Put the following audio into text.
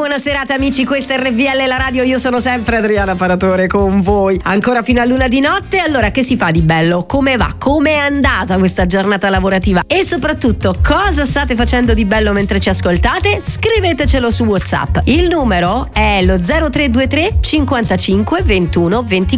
buona serata amici, questa è RVL la radio, io sono sempre Adriana Paratore con voi, ancora fino a luna di notte. Allora, che si fa di bello? Come va? Come è andata questa giornata lavorativa? E soprattutto, cosa state facendo di bello mentre ci ascoltate? Scrivetecelo su WhatsApp, il numero è lo 0323 55 21 24.